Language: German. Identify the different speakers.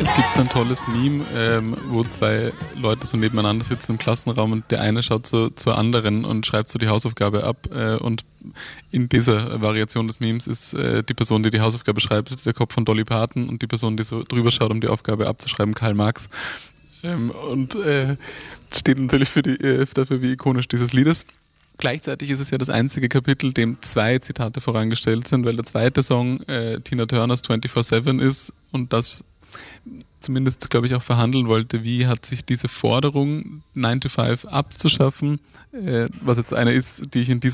Speaker 1: Es gibt so ein tolles Meme, wo zwei Leute so nebeneinander sitzen im Klassenraum und der eine schaut so zur anderen und schreibt so die Hausaufgabe ab und in dieser Variation des Memes ist die Person, die die Hausaufgabe schreibt, der Kopf von Dolly Parton und die Person, die so drüber schaut, um die Aufgabe abzuschreiben, Karl Marx. Und steht natürlich für dafür, wie ikonisch dieses Lied ist. Gleichzeitig ist es ja das einzige Kapitel, dem 2 Zitate vorangestellt sind, weil der zweite Song Tina Turners 24/7 ist und das zumindest, glaube ich, auch verhandeln wollte, wie hat sich diese Forderung 9 to 5 abzuschaffen, was jetzt eine ist, die ich in dieser